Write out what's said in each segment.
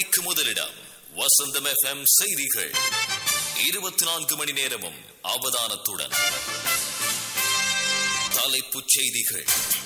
மணிக்கு முதலிடம் வசந்தம் FM செய்திகள். 24 மணி நேரமும் அவதானத்துடன். தலைப்புச் செய்திகள்.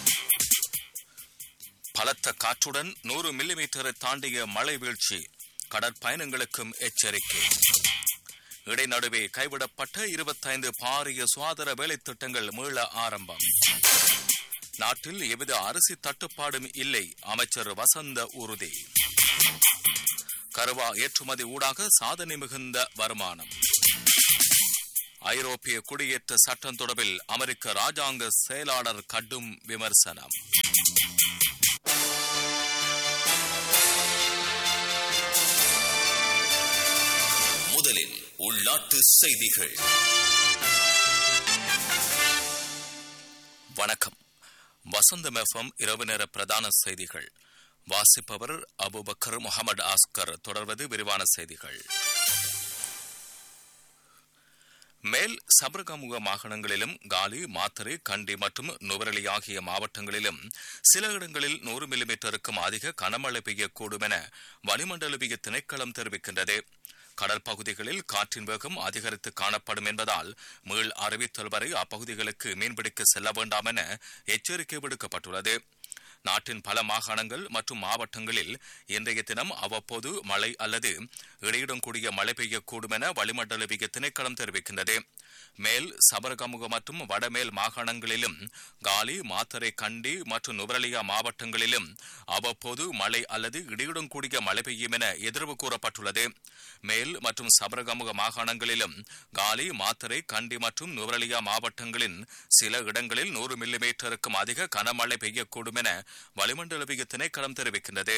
பலத்த காற்றுடன் 100 மில்லிமீட்டரை தாண்டிய மழை வீழ்ச்சி. கடற்பயணங்களுக்கும் எச்சரிக்கை. இடைநடுவே கைவிடப்பட்ட 25 பாரிய சுகாதார வேலைத்திட்டங்கள் மீள ஆரம்பம். நாட்டில் எவ்வித அரிசி தட்டுப்பாடும் இல்லை, அமைச்சர் வசந்த உறுதி. கருவா ஏற்றுமதி ஊடாக சாதனை மிகுந்த வருமானம். ஐரோப்பிய குடியேற்ற சட்டம் தொடர்பில் அமெரிக்க ராஜாங்க செயலாளர் கடும் விமர்சனம். முதலில் உள்நாட்டு செய்திகள். வணக்கம். வசந்தம் FM இரவு நேர பிரதான செய்திகள். வாசிப்பவர் அபுபக்கர் முகமது ஆஸ்கர். தொடர்வது விரிவான செய்திகள். மேல் சபரகமுக மாகாணங்களிலும் காலி, மாத்தறை, கண்டி மற்றும் நுவரெலி ஆகிய மாவட்டங்களிலும் சில இடங்களில் 100 மில்லிமீட்டருக்கும் அதிக கனமழை பெய்யக்கூடும் என வளிமண்டலவிய திணைக்களம் தெரிவிக்கின்றது. கடற்பகுதிகளில் காற்றின் வேகம் அதிகரித்து காணப்படும் என்பதால் மீள் அறிவித்தல் வரை அப்பகுதிகளுக்கு மீன்பிடிக்க செல்ல வேண்டாம் என எச்சரிக்கை விடுக்கப்பட்டுள்ளது. நாட்டின் பல மாகாணங்கள் மற்றும் மாவட்டங்களில் இன்றைய தினம் அவ்வப்போது மழை அல்லது இடையுடன் கூடிய மழை பெய்யக்கூடும் என வளிமண்டலவிய திணைக்களம் தெரிவிக்கின்றது. மேல் சபரகமுக மற்றும் வடமேல் மாகாணங்களிலும் காலி, மாத்தறை, கண்டி மற்றும் நுவரெலியா மாவட்டங்களிலும் அவ்வப்போது மழை அல்லது இடியுடன் கூடிய மழை பெய்யும் என எதிர்வு கூறப்பட்டுள்ளது. மேல் மற்றும் சபரகமுக மாகாணங்களிலும் காலி, மாத்தறை, கண்டி மற்றும் நுவரெலியா மாவட்டங்களின் சில இடங்களில் 100 மில்லிமீட்டருக்கும் அதிக கனமழை பெய்யக்கூடும் என வளிமண்டலவிய திணைக்களம் தெரிவிக்கின்றது.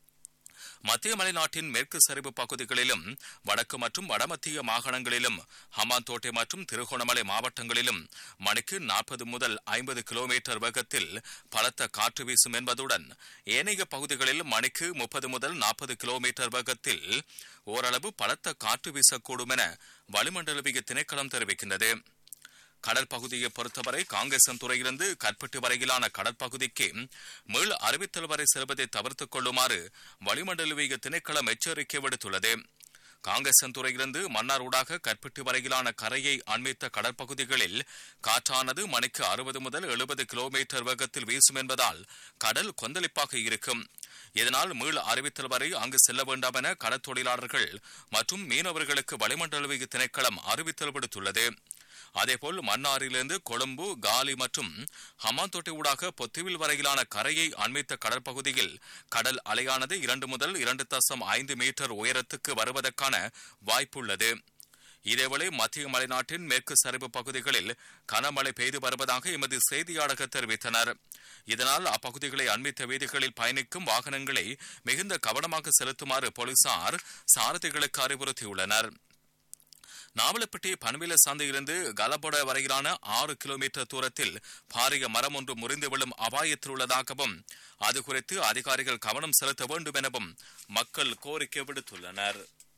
மத்திய மலைநாட்டின் மேற்கு சரிவு பகுதிகளிலும் வடக்கு மற்றும் வடமத்திய மாகாணங்களிலும் ஹம்பாந்தோட்டை மற்றும் திருகோணமலை மாவட்டங்களிலும் மணிக்கு 40 முதல் 50 கிலோமீட்டர் வேகத்தில் பலத்த காற்று வீசும் என்பதுடன் ஏனைய பகுதிகளில் மணிக்கு 30 முதல் 40 கிலோமீட்டர் வேகத்தில் ஓரளவு பலத்த காற்று வீசக்கூடும் என வளிமண்டலவிய திணைக்களம் தெரிவிக்கின்றது. கடற்பகுதியை பொறுத்தவரை காங்கேசன் துறையிலிருந்து கற்பட்டு வரையிலான கடற்பகுதிக்கு மீள் அறிவித்தல் வரை செல்வதை தவிர்த்துக் கொள்ளுமாறு வளிமண்டலவிய திணைக்களம் எச்சரிக்கை விடுத்துள்ளது. காங்கேசன் துறையிலிருந்து மன்னார் ஊடாக கற்பட்டு வரையிலான கரையை அண்மித்த கடற்பகுதிகளில் காற்றானது மணிக்கு 60 முதல் 70 கிலோமீட்டர் வேகத்தில் வீசும் என்பதால் கடல் கொந்தளிப்பாக இருக்கும். இதனால் மீள் அறிவித்தல் வரை அங்கு செல்ல வேண்டாம் என கடற்தொழிலாளர்கள் மற்றும் மீனவர்களுக்கு வளிமண்டலவிய திணைக்களம் அறிவித்தல் விடுத்துள்ளது. அதேபோல் மன்னாரிலிருந்து கொழும்பு, காலி மற்றும் ஹம்பாந்தோட்டை ஊடாக பொத்துவில் வரையிலான கரையை அண்மித்த கடற்பகுதியில் கடல் அலையானது 2 முதல் 2.5 மீட்டர் உயரத்துக்கு வருவதற்கான வாய்ப்புள்ளது. இதேவேளை மத்திய மலைநாட்டின் மேற்கு சரிவு பகுதிகளில் கனமழை பெய்து வருவதாக எமது செய்தியாளர்கள் தெரிவித்தனர். இதனால் அப்பகுதிகளை அண்மித்த வீதிகளில் பயணிக்கும் வாகனங்களை மிகுந்த கவனமாக செலுத்துமாறு போலீசார் சாரதிகளுக்கு அறிவுறுத்தியுள்ளனர். நாவலப்பட்டி பன்வில சந்தையிலிருந்து கலபொட வரையிலான 6 கிலோமீட்டர் தூரத்தில் பாரிய மரம் ஒன்று முறிந்து விழும் அபாயத்தில் உள்ளதாகவும் அது குறித்து அதிகாரிகள் கவனம் செலுத்த வேண்டும் எனவும் மக்கள் கோரிக்கை விடுத்துள்ளனர்.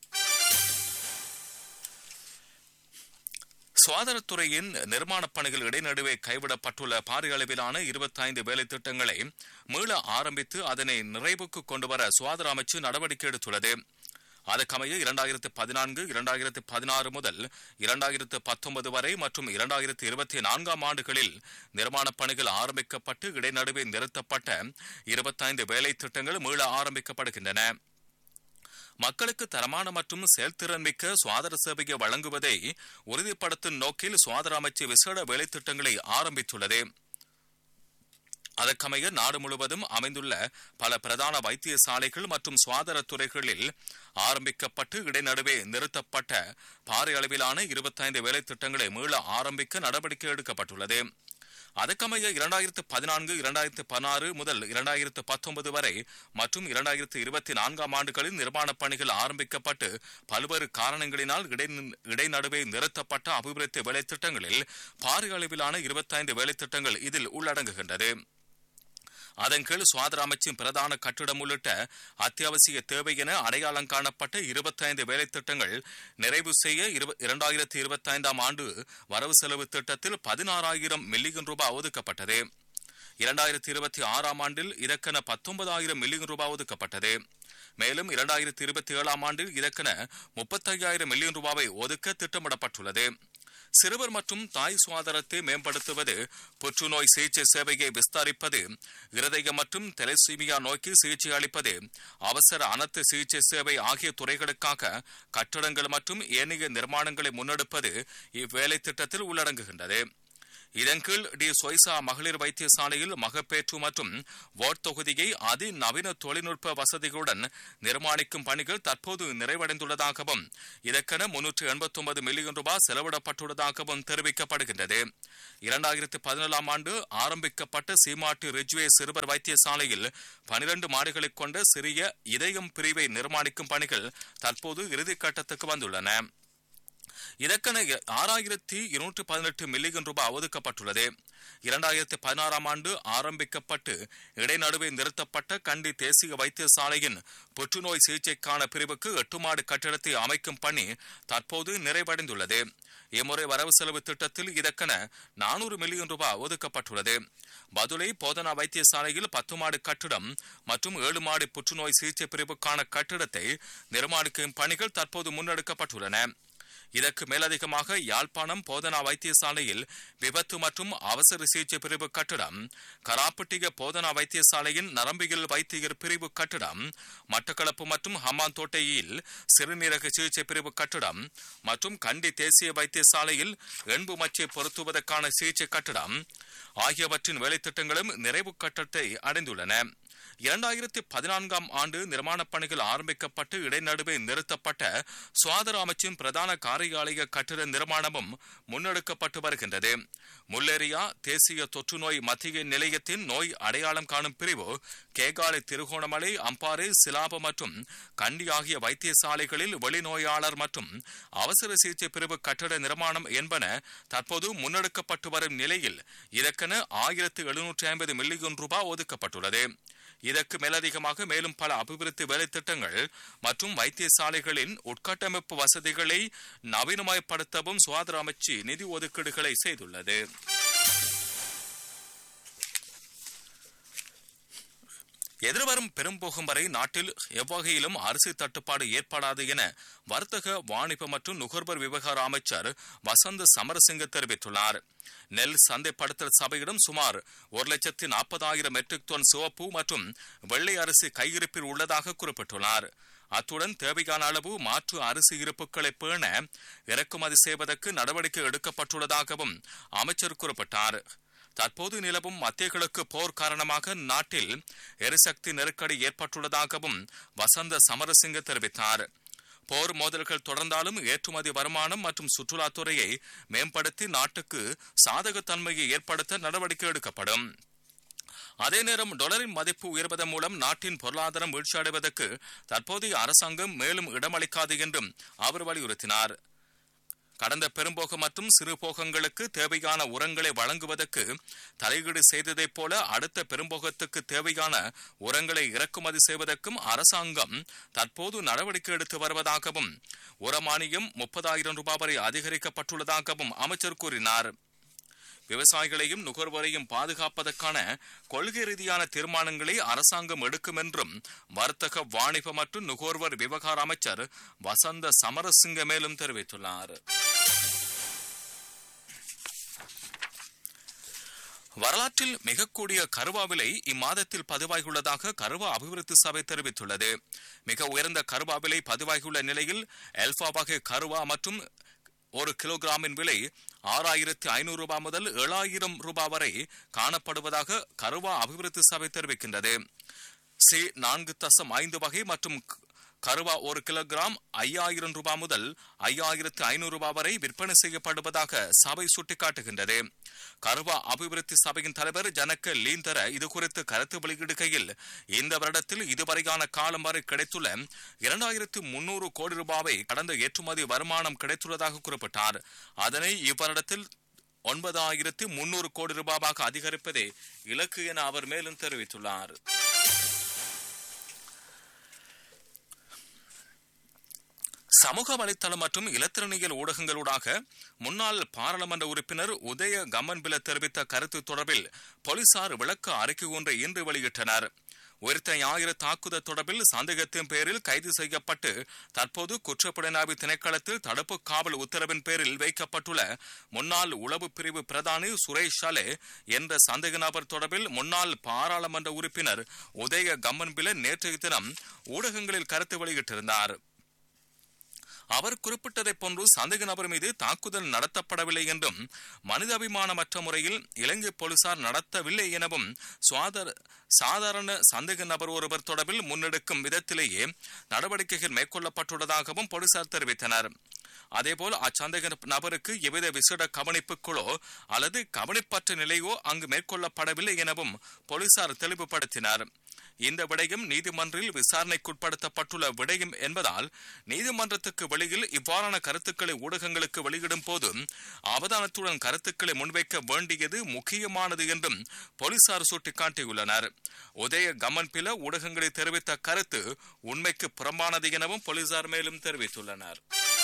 சுகாதாரத்துறையின் நிர்மாணப் பணிகள் இடைநடுவே கைவிடப்பட்டுள்ள பாரிய அளவிலான 25 வேலை திட்டங்களை மீள ஆரம்பித்து அதனை நிறைவுக்கு கொண்டுவர சுகாதார அமைச்சு நடவடிக்கை எடுத்துள்ளது. அதற்கமைய 2014, 2016 முதல் 2019 வரை மற்றும் 2024 ஆண்டுகளில் நிர்மாணப் பணிகள் ஆரம்பிக்கப்பட்டு இடைநடுவே நிறுத்தப்பட்ட 25 வேலை திட்டங்கள் மீள ஆரம்பிக்கப்படுகின்றன. மக்களுக்கு தரமான மற்றும் செயல்திறன் மிக்க சுகாதார சேவையை வழங்குவதை உறுதிப்படுத்தும் நோக்கில் சுகாதார அமைச்சு விசேட வேலை திட்டங்களை ஆரம்பித்துள்ளது. அதற்கமைய நாடு முழுவதும் அமைந்துள்ள பல பிரதான வைத்தியசாலைகள் மற்றும் சுகாதார துறைகளில் ஆரம்பிக்கப்பட்டு இடைநடுவே நிறுத்தப்பட்ட பாரிய அளவிலான 25 வேலை திட்டங்களை மீள ஆரம்பிக்க நடவடிக்கை எடுக்கப்பட்டுள்ளது. அதற்கமைய 2014, 2016 முதல் 2019 வரை மற்றும் 2024 ஆண்டுகளில் நிர்மாணப் பணிகள் ஆரம்பிக்கப்பட்டு பல்வேறு காரணங்களினால் இடைநடுவே நிறுத்தப்பட்ட அபிவிருத்தி வேலை திட்டங்களில் பாரிய அளவிலான 25 வேலை திட்டங்கள் இதில் உள்ளடங்குகின்றது. அதன் கீழ் சுகாதார அமைச்சின் பிரதான கட்டிடம் உள்ளிட்ட அத்தியாவசிய தேவை என அடையாளம் காணப்பட்ட 25 வேலை திட்டங்கள் நிறைவு செய்ய 2025 ஆண்டு வரவு செலவு திட்டத்தில் 16,000 மில்லியன் ரூபாய் ஒதுக்கப்பட்டது. 2026 ஆண்டில் இதற்கென 19,000 மில்லியன் ரூபாய் ஒதுக்கப்பட்டது. மேலும் 2027 ஆண்டில் இதற்கென 35,000 மில்லியன் ரூபாவை ஒதுக்க திட்டமிடப்பட்டுள்ளது. சிறுவர் மற்றும் தாய் சுகாதாரத்தை மேம்படுத்துவது, புற்றுநோய் சிகிச்சை சேவையை விஸ்தரிப்பது, இருதய மற்றும் தெலசீமியா நோய்க்கு சிகிச்சை அளிப்பது, அவசர அனர்த்த சிகிச்சை சேவை ஆகிய துறைகளுக்காக கட்டடங்கள் மற்றும் ஏனைய நிர்மாணங்களை முன்னெடுப்பது இவ்வேலை திட்டத்தில் உள்ளடங்குகின்றது. இதன் கீழ் டி சொய்சா மகளிர் வைத்தியசாலையில் மகப்பேற்று மற்றும் வார்டு தொகுதியை அதிநவீன தொழில்நுட்ப வசதிகளுடன் நிர்மாணிக்கும் பணிகள் தற்போது நிறைவடைந்துள்ளதாகவும் இதற்கென 389 மில்லியன் ரூபாய் செலவிடப்பட்டுள்ளதாகவும் தெரிவிக்கப்படுகின்றது. 2017 ஆண்டு ஆரம்பிக்கப்பட்ட சீமாட்டி ரிஜ்வே சிறுவர் வைத்தியசாலையில் 12 மாடிகளை கொண்ட சிறிய இதயம் பிரிவை நிர்மாணிக்கும் பணிகள் தற்போது இறுதிக்கட்டத்துக்கு வந்துள்ளன. இதற்கென 6,218 மில்லியன் ரூபாய் ஒதுக்கப்பட்டுள்ளது. 2016 ஆண்டு ஆரம்பிக்கப்பட்டு இடைநடுவே நிறுத்தப்பட்ட கண்டி தேசிய வைத்தியசாலையின் புற்றுநோய் சிகிச்சைக்கான பிரிவுக்கு 8 மாடி கட்டிடத்தை அமைக்கும் பணி தற்போது நிறைவடைந்துள்ளது. இம்முறை வரவு செலவு திட்டத்தில் இதற்கென 400 மில்லியன் ரூபாய் ஒதுக்கப்பட்டுள்ளது. பதுளை போதனா வைத்தியசாலையில் 10 மாடி கட்டிடம் மற்றும் 7 மாடி புற்றுநோய் சிகிச்சை பிரிவுக்கான கட்டிடத்தை நிர்மாணிக்கும் பணிகள் தற்போது முன்னெடுக்கப்பட்டுள்ளன. இதற்கு மேலதிகமாக யாழ்ப்பாணம் போதனா வைத்தியசாலையில் விபத்து மற்றும் அவசர சிகிச்சை பிரிவு கட்டிடம், கராப்பட்டிய போதனா வைத்தியசாலையின் நரம்பியல் வைத்தியர் பிரிவு கட்டிடம், மட்டக்களப்பு மற்றும் ஹம்பாந்தோட்டையில் சிறுநீரக சிகிச்சை பிரிவு கட்டிடம் மற்றும் கண்டி தேசிய வைத்தியசாலையில் எண்பு மச்சை பொருத்துவதற்கான சிகிச்சை கட்டிடம் ஆகியவற்றின் வேலைத்திட்டங்களும் நிறைவு கட்டத்தை அடைந்துள்ளன. 2014 ஆண்டு நிர்மாணப் பணிகள் ஆரம்பிக்கப்பட்டு இடைநடுவே நிறுத்தப்பட்ட சுகாதார அமைச்சின் பிரதான காரியாலய கட்டிட நிர்மாணமும் முன்னெடுக்கப்பட்டு வருகின்றது. முல்லேரியா தேசிய தொற்றுநோய் மத்திய நிலையத்தின் நோய் அடையாளம் காணும் பிரிவு கேகாலை, திருகோணமலை, அம்பாறை, சிலாப மற்றும் கண்டி ஆகிய வைத்தியசாலைகளில் வெளிநோயாளர் மற்றும் அவசர சிகிச்சை பிரிவு கட்டிட நிர்மாணம் என்பன தற்போது முன்னெடுக்கப்பட்டு வரும் நிலையில் இதற்கென 1,750 மில்லியன் ரூபாய் ஒதுக்கப்பட்டுள்ளது. இதற்கு மேலதிகமாக மேலும் பல அபிவிருத்தி வேலை திட்டங்கள் மற்றும் வைத்தியசாலைகளின் உட்கட்டமைப்பு வசதிகளை நவீனமயப்படுத்தவும் சுகாதார அமைச்சு நிதி ஒதுக்கீடுகளை செய்துள்ளது. எதிர்வரும் பெரும்போகும் வரை நாட்டில் எவ்வகையிலும் அரிசி தட்டுப்பாடு ஏற்படாது என வர்த்தக, வாணிப மற்றும் நுகர்வோர் விவகார அமைச்சர் வசந்த சமரசிங்க தெரிவித்துள்ளார். நெல் சந்தைப்படுத்தல் சபையிடம் சுமார் 1,40,000 மெட்ரிக் டன் சிவப்பு மற்றும் வெள்ளை அரிசி கையிருப்பில் உள்ளதாக குறிப்பிட்டுள்ளார். அத்துடன் தேவையான அளவு மாற்று அரிசி இருப்புகளை பேண இறக்குமதி செய்வதற்கு நடவடிக்கை எடுக்கப்பட்டுள்ளதாகவும் அமைச்சர் குறிப்பிட்டார். தற்போது நிலவும் மத்திய கிழக்கு போர் காரணமாக நாட்டில் எரிசக்தி நெருக்கடி ஏற்பட்டுள்ளதாகவும் வசந்த சமரசிங்க தெரிவித்தார். போர் மோதல்கள் தொடர்ந்தாலும் ஏற்றுமதி வருமானம் மற்றும் சுற்றுலாத்துறையை மேம்படுத்தி நாட்டுக்கு சாதகத்தன்மையை ஏற்படுத்த நடவடிக்கை எடுக்கப்படும். அதே நேரம் டாலரின் மதிப்பு உயர்வதன் மூலம் நாட்டின் பொருளாதாரம் வீழ்ச்சியடைவதற்கு தற்போதைய அரசாங்கம் மேலும் இடமளிக்காது என்றும் அவர் வலியுறுத்தினார். கடந்த பெரும்போக மற்றும் சிறு போகங்களுக்கு தேவையான உரங்களை வழங்குவதற்கு தலையீடு செய்ததைப் போல அடுத்த பெரும்போகத்துக்கு தேவையான உரங்களை இறக்குமதி செய்வதற்கும் அரசாங்கம் தற்போது நடவடிக்கை எடுத்து வருவதாகவும் உரமானியம் 30,000 ரூபாய் வரை அதிகரிக்கப்பட்டுள்ளதாகவும் அமைச்சர் கூறினார். விவசாயிகளையும் நுகர்வோரையும் பாதுகாப்பதற்கான கொள்கை ரீதியான தீர்மானங்களை அரசாங்கம் எடுக்கும் என்றும் வர்த்தக, வாணிப மற்றும் நுகர்வோர் விவகார அமைச்சர் வசந்த சமரசிங்க மேலும் தெரிவித்துள்ளார். வரலாற்றில் மிக கூடிய கருவா விலை இம்மாதத்தில் பதிவாகியுள்ளதாக கருவா அபிவிருத்தி சபை தெரிவித்துள்ளது. மிக உயர்ந்த கருவா விலை பதிவாகியுள்ள நிலையில் எல்பா வகை கருவா மற்றும் 1 கிலோகிராமின் விலை 6,500 ரூபாய் முதல் 7,000 ரூபாய் வரை காணப்படுவதாக கருவா அபிவிருத்தி சபை தெரிவிக்கின்றது. சி 4.5 வகை மற்றும் கருவா 1 கிலோகிராம் 5,000 ரூபாய் முதல் 5,500 ரூபாய் வரை விற்பனை செய்யப்படுவதாக சபை சுட்டிக்காட்டுகின்றது. கருவா அபிவிருத்தி சபையின் தலைவர் ஜனக்க லீந்தர இது குறித்து கருத்து வெளியிடுகையில், இந்த வருடத்தில் இதுவரையான காலம் வரை கிடைத்துள்ள 2,300 கோடி ரூபாவை கடந்த ஏற்றுமதி வருமானம் கிடைத்துள்ளதாக குறிப்பிட்டார். அதனை இவ்வருடத்தில் 9,300 கோடி ரூபாவாக அதிகரிப்பதே இலக்கு என அவர் மேலும் தெரிவித்துள்ளார். சமூக வலைத்தளம் மற்றும் இலத்திரனியல் ஊடகங்களூடாக முன்னாள் பாராளுமன்ற உறுப்பினர் உதய கம்மன்பில தெரிவித்த கருத்து தொடர்பில் போலீசார் விளக்க அறிக்கை ஒன்றை இன்று வெளியிட்டனர். உயிர்த்த ஞாயிறு தாக்குதல் தொடர்பில் சந்தேகத்தின் பேரில் கைது செய்யப்பட்டு தற்போது குற்றப்புலனாய்வு திணைக்களத்தில் தடுப்பு காவல் உத்தரவின் பேரில் வைக்கப்பட்டுள்ள முன்னாள் உளவு பிரிவு பிரதானி சுரேஷ் ஷாலே என்ற சந்தேக நபர் தொடர்பில் முன்னாள் பாராளுமன்ற உறுப்பினர் உதய கம்மன்பில நேற்றைய தினம் ஊடகங்களில் கருத்து வெளியிட்டிருந்தார். அவர் குறிப்பிட்டதைப் போன்று சந்தேக நபர் மீது தாக்குதல் நடத்தப்படவில்லை என்றும் மனிதாபிமானமற்ற முறையில் இலங்கை போலீசார் நடத்தவில்லை எனவும் சாதாரண சந்தேக நபர் ஒருவர் தொடர்பில் முன்னெடுக்கும் விதத்திலேயே நடவடிக்கைகள் மேற்கொள்ளப்பட்டுள்ளதாகவும் போலீசார் தெரிவித்தனர். அதேபோல் அச்சந்தேக நபருக்கு எவ்வித விசேட கவனிப்புகளோ அல்லது கவனிப்பற்ற நிலையோ அங்கு மேற்கொள்ளப்படவில்லை எனவும் போலீசார் தெளிவுபடுத்தினர். இந்த விடயம் நீதிமன்றில் விசாரணைக்குட்படுத்தப்பட்டுள்ள விடயம் என்பதால் நீதிமன்றத்துக்கு வெளியில் இவ்வாறான கருத்துக்களை ஊடகங்களுக்கு வெளியிடும் போது அவதானத்துடன் கருத்துக்களை முன்வைக்க வேண்டியது முக்கியமானது என்றும் போலீசார் சுட்டிக்காட்டியுள்ளனர். உதய கம்மன்பில ஊடகங்களில் தெரிவித்த கருத்து உண்மைக்கு புறம்பானது எனவும் போலீசார் மேலும் தெரிவித்துள்ளனர்.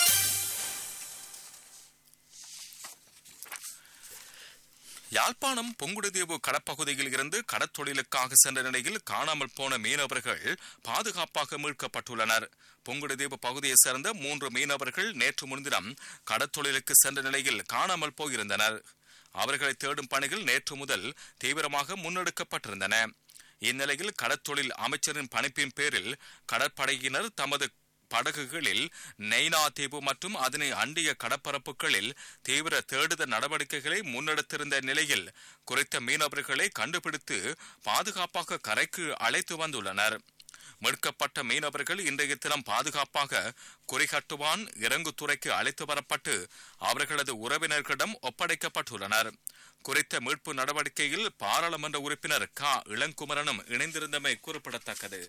யாழ்ப்பாணம் புங்குடுதீவு கடற்பகுதியில் இருந்து கடற்தொழிலுக்காக சென்ற நிலையில் காணாமல் போன மீனவர்கள் பாதுகாப்பாக மீட்கப்பட்டுள்ளனர். புங்குடுதீவு பகுதியைச் சேர்ந்த 3 மீனவர்கள் நேற்று முன்தினம் கடற்தொழிலுக்கு சென்ற நிலையில் காணாமல் போயிருந்தனர். அவர்களை தேடும் பணிகள் நேற்று முதல் தீவிரமாக முன்னெடுக்கப்பட்டிருந்தன. இந்நிலையில் கடற்தொழில் அமைச்சரின் பணிப்பின் பேரில் கடற்படையினர் தமது படகுகளில் நெய்னா தீவு மற்றும் அதனை அண்டிய கடற்பரப்புகளில் தீவிர தேடுதல் நடவடிக்கைகளை முன்னெடுத்திருந்த நிலையில் குறித்த மீனவர்களை கண்டுபிடித்து பாதுகாப்பாக கரைக்கு அழைத்து வந்துள்ளனர். மீட்கப்பட்ட மீனவர்கள் இன்றைய தினம் பாதுகாப்பாக குறிகட்டுவான் இறங்குத்துறைக்கு அழைத்து வரப்பட்டு அவர்களது உறவினர்களிடம் ஒப்படைக்கப்பட்டுள்ளனர். குறித்த மீட்பு நடவடிக்கையில் பாராளுமன்ற உறுப்பினர் க இளங்குமரனும் இணைந்திருந்தமை குறிப்பிடத்தக்கது.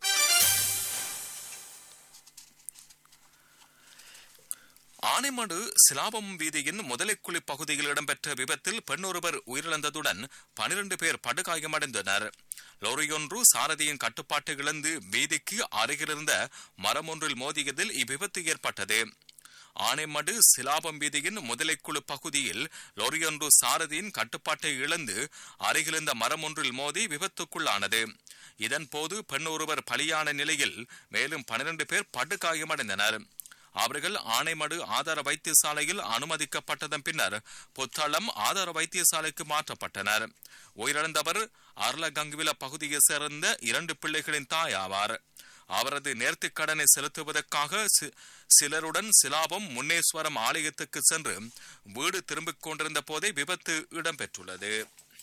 ஆனைமடு சிலாபம் வீதியின் முதலைக்குழி பகுதியில் இடம்பெற்ற விபத்தில் பெண்ணொருவர் உயிரிழந்ததுடன் 12 பேர் படுகாயமடைந்தனர். லோரியொன்று சாரதியின் கட்டுப்பாட்டை இழந்து வீதிக்கு அருகிலிருந்த மரம் ஒன்றில் மோதியதில் இவ்விபத்து ஏற்பட்டது. ஆனைமடு சிலாபம் வீதியின் முதலைக்குழு பகுதியில் லோரியொன்று சாரதியின் கட்டுப்பாட்டை இழந்து அருகிலிருந்த மரம் ஒன்றில் மோதி விபத்துக்குள்ளானது. இதன்போது பெண் ஒருவர் பலியான நிலையில் மேலும் 12 பேர் படுகாயமடைந்தனர். அவர்கள் ஆனைமடு ஆதார வைத்தியசாலையில் அனுமதிக்கப்பட்டதன் பின்னர் புத்தளம் ஆதார வைத்தியசாலைக்கு மாற்றப்பட்டனர். உயிரிழந்தவர் அர்லகங்குவில பகுதியைச் சேர்ந்த 2 பிள்ளைகளின் தாய் ஆவார். அவரது நேர்த்திக் கடனை செலுத்துவதற்காக சிலருடன் சிலாபம் முன்னேஸ்வரம் ஆலயத்துக்கு சென்று வீடு திரும்பிக் கொண்டிருந்த போதே விபத்து இடம்பெற்றுள்ளது.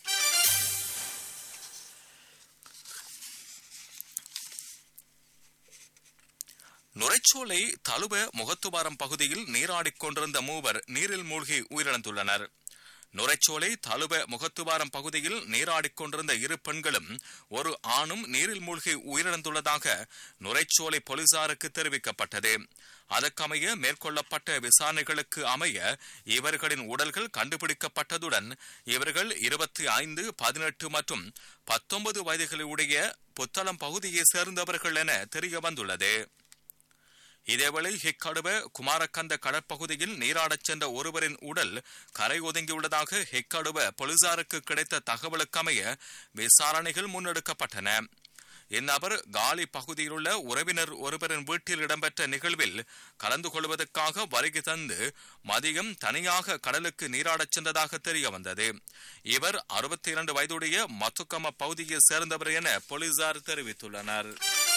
நுரைச்சோலை தழுவ முகத்துவாரம் பகுதியில் நீராடிக் கொண்டிருந்த 3 நீரில் மூழ்கி உயிரிழந்துள்ளனர். நுரைச்சோலை தழுவ முகத்துவாரம் பகுதியில் நீராடிக் கொண்டிருந்த 2 பெண்களும் 1 ஆணும் நீரில் மூழ்கி உயிரிழந்துள்ளதாக நுரைச்சோலை போலீசாருக்கு தெரிவிக்கப்பட்டது. அதற்கமைய மேற்கொள்ளப்பட்ட விசாரணைகளுக்கு அமைய இவர்களின் உடல்கள் கண்டுபிடிக்கப்பட்டதுடன் இவர்கள் 25, 18 மற்றும் 19 வயதுகளுடைய புத்தளம் பகுதியைச் சேர்ந்தவர்கள் என தெரிய வந்துள்ளது. இதேவேளை ஹெக்கடுவ குமாரக்கந்த கடற்பகுதியில் நீராடச் சென்ற ஒருவரின் உடல் கரை ஒதுங்கியுள்ளதாக ஹெக்கடுவ போலீசாருக்கு கிடைத்த தகவலுக்கமைய விசாரணைகள் முன்னெடுக்கப்பட்டன. இந்நபர் காலி பகுதியில் உள்ள உறவினர் ஒருவரின் வீட்டில் இடம்பெற்ற நிகழ்வில் கலந்து கொள்வதற்காக வருகை தந்து மதியம் தனியாக கடலுக்கு நீராடச் சென்றதாக தெரிய வந்தது. இவர் 62 வயதுடைய மத்துக்கம பகுதியை சேர்ந்தவர் என போலீசார் தெரிவித்துள்ளனர்.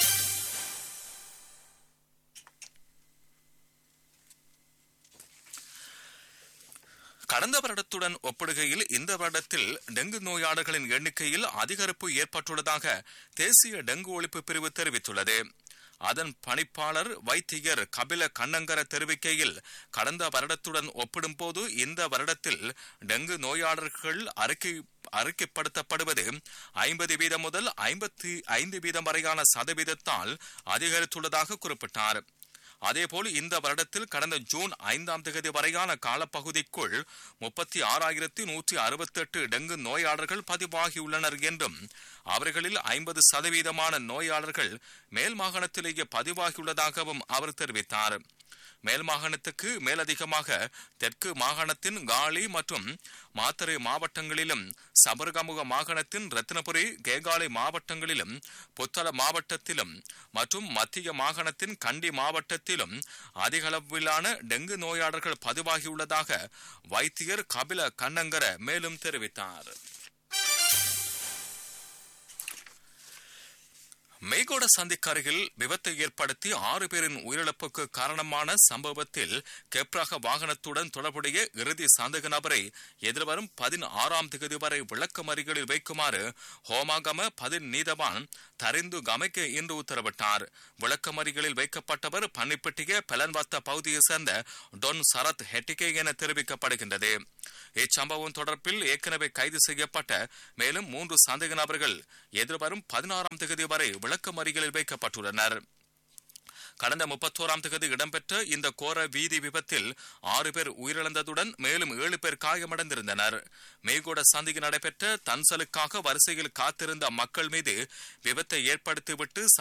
கடந்த வருடத்துடன் ஒப்பிடுகையில் இந்த வருடத்தில் டெங்கு நோயாளர்களின் எண்ணிக்கையில் அதிகரிப்பு ஏற்பட்டுள்ளதாக தேசிய டெங்கு ஒழிப்பு பிரிவு தெரிவித்துள்ளது. அதன் பணிப்பாளர் வைத்தியர் கபில கண்ணங்கர தெரிவிக்கையில் கடந்த வருடத்துடன் ஒப்பிடும்போது இந்த வருடத்தில் டெங்கு நோயாளர்கள் அறிக்கைப்படுத்தப்படுவது 50% முதல் 55% வரையான சதவீதத்தால் அதிகரித்துள்ளதாக குறிப்பிட்டார். அதேபோல் இந்த வருடத்தில் கடந்த ஜூன் 5ஆம் தேதி வரையான காலப்பகுதிக்குள் 36,168 டெங்கு நோயாளர்கள் பதிவாகியுள்ளனர் என்றும் அவர்களில் 50% நோயாளர்கள் மேல் மாகாணத்திலேயே பதிவாகியுள்ளதாகவும் அவர் தெரிவித்தார். மேல் மாகாணத்துக்கு மேலதிகமாக தெற்கு மாகாணத்தின் காலி மற்றும் மாத்தறை மாவட்டங்களிலும், சபரகமுக மாகாணத்தின் ரத்தினபுரி கேகாலை மாவட்டங்களிலும், புத்தள மாவட்டத்திலும் மற்றும் மத்திய மாகாணத்தின் கண்டி மாவட்டத்திலும் அதிக அளவிலான டெங்கு நோயாளர்கள் பதிவாகியுள்ளதாக வைத்தியர் கபில கண்ணங்கர மேலும் தெரிவித்தார். மேகோட சந்திக்கு அருகில் விபத்தை ஏற்படுத்தி 6 பேரின் உயிரிழப்புக்கு காரணமான சம்பவத்தில் கெப்ராக வாகனத்துடன் தொடர்புடைய இறுதி சந்தேக நபரை எதிர்வரும் 16ஆம் தேதி வரை விளக்கமறிகளில் வைக்குமாறு ஹோமாகம பதின் நீதவான் தரிந்து கமைக்க இன்று உத்தரவிட்டார். விளக்கமறிகளில் வைக்கப்பட்டவர் பன்னிப்பட்டிய பெலன்வத்த பகுதியைச் சேர்ந்த டொன் சரத் ஹெட்டிகே என தெரிவிக்கப்படுகின்றது. இச்சம்பவம் தொடர்பில் ஏற்கனவே கைது செய்யப்பட்ட மேலும் 3 சந்தேக நபர்கள் எதிர்வரும் 16ஆம் தேதி வரை விளக்கமறிகளில் வைக்கப்பட்டுள்ளனர். கடந்த 31ஆம் தேதி இடம்பெற்ற இந்த கோர வீதி விபத்தில் 6 பேர் உயிரிழந்ததுடன் மேலும் 7 பேர் காயமடைந்திருந்தனர். மேகோட சந்தியில் நடைபெற்ற தன்சலுக்காக வரிசையில் காத்திருந்த மக்கள் மீது விபத்தை ஏற்படுத்திவிட்டு